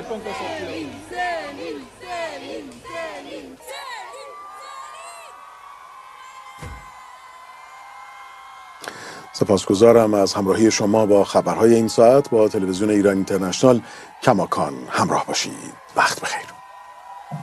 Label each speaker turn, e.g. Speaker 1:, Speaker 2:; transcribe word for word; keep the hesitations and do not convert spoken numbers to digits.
Speaker 1: سپاسگزارم از همراهی شما با خبرهای این ساعت. با تلویزیون ایران اینترنشنال کماکان همراه باشید. وقت بخیر.